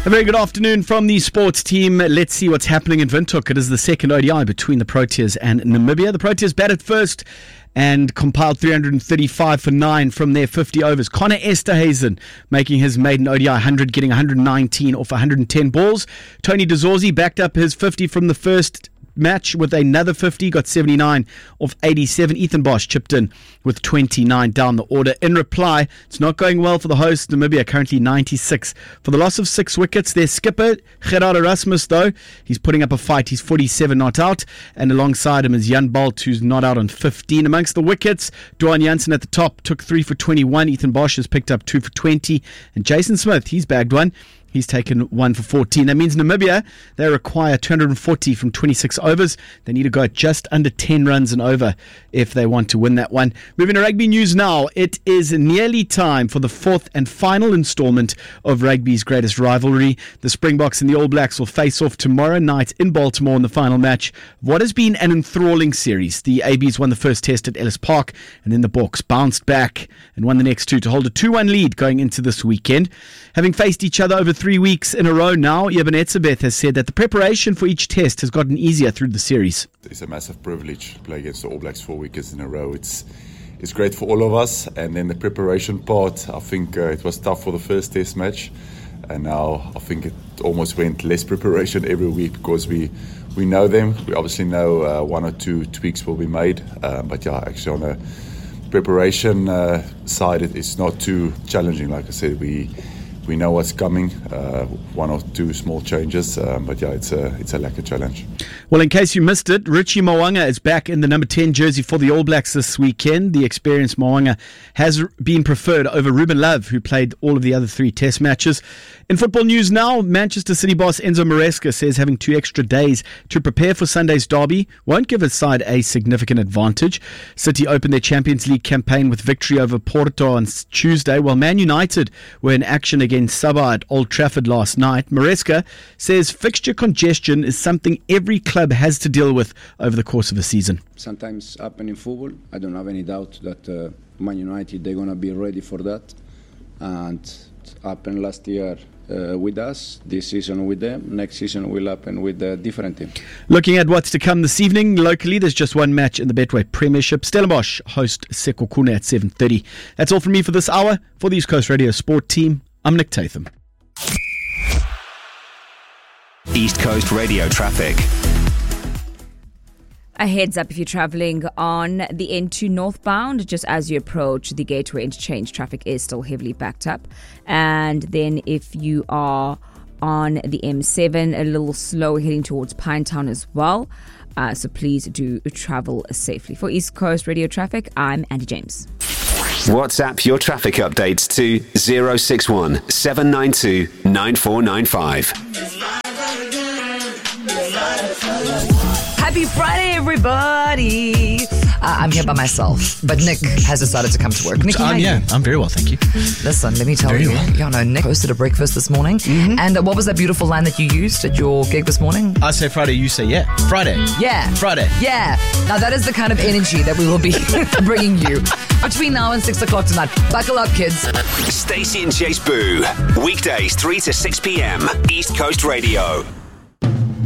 A very good afternoon from the sports team. Let's see what's happening in Windhoek. It is the second ODI between the Proteas and Namibia. The Proteas batted first and compiled 335 for 9 from their 50 overs. Connor Esterhuizen making his maiden ODI 100, getting 119 off 110 balls. Tony De Zorzi backed up his 50 from the first match with another 50, got 79 off 87. Ethan Bosch chipped in with 29 down the order. In reply, it's not going well for the hosts. Namibia currently 96 for the loss of 6 wickets. Their skipper, Gerard Erasmus, though, he's putting up a fight. He's 47 not out, and alongside him is Jan Bolt, who's not out on 15. Amongst the wickets, Dwayne Jansen at the top took 3 for 21. Ethan Bosch has picked up 2 for 20, and Jason Smith, he's bagged 1. He's taken 1 for 14. That means Namibia, they require 240 from 26 overs. They need to go at just under 10 runs and over if they want to win that one. Moving to rugby news now. It is nearly time for the fourth and final installment of rugby's greatest rivalry. The Springboks and the All Blacks will face off tomorrow night in Baltimore in the final match of what has been an enthralling series. The ABs won the first test at Ellis Park, and then the Boks bounced back and won the next two to hold a 2-1 lead going into this weekend. Having faced each other over 3 weeks in a row now, Eben Etzebeth has said that the preparation for each test has gotten easier through the series. It's a massive privilege to play against the All Blacks 4 weeks in a row. It's great for all of us. And then the preparation part, I think it was tough for the first test match. And now I think it almost went less preparation every week because we know them. We obviously know 1 or 2 tweaks will be made. But yeah, actually on a preparation side, it's not too challenging. Like I said, we know what's coming, 1 or 2 small changes, but yeah, it's a lack of challenge. Well, in case you missed it, Richie Mo'unga is back in the number 10 jersey for the All Blacks this weekend. The experienced Mo'unga has been preferred over Ruben Love, who played all of the other 3 test matches. In football news now, Manchester City boss Enzo Maresca says having 2 extra days to prepare for Sunday's derby won't give his side a significant advantage. City opened their Champions League campaign with victory over Porto on Tuesday, while Man United were in action against Sabah at Old Trafford last night. Maresca says fixture congestion is something every club has to deal with over the course of a season. Sometimes happen in football. I don't have any doubt that Man United, they're going to be ready for that. And it happened last year with us, this season with them. Next season will happen with a different team. Looking at what's to come this evening, locally there's just one match in the Betway Premiership. Stellenbosch host Sekhukhune at 7:30. That's all from me for this hour. For the East Coast Radio Sport Team, I'm Nick Tatham. East Coast Radio traffic. A heads up if you're travelling on the N2 northbound, just as you approach the Gateway Interchange, traffic is still heavily backed up. And then if you are on the M7, a little slow heading towards Pinetown as well. So please do travel safely. For East Coast Radio Traffic, I'm Andy James. WhatsApp your traffic updates to 061 792 9495. Happy Friday, everybody. I'm here by myself, but Nick has decided to come to work. Nick, I'm very well, thank you. Listen, let me tell you. Nick hosted a breakfast this morning. Mm-hmm. And what was that beautiful line that you used at your gig this morning? I say Friday, you say yeah. Friday. Yeah. Friday. Yeah. Now that is the kind of energy that we will be bringing you between now and 6 o'clock tonight. Buckle up, kids. Stacey and Chase Boo. Weekdays 3 to 6 p.m. East Coast Radio.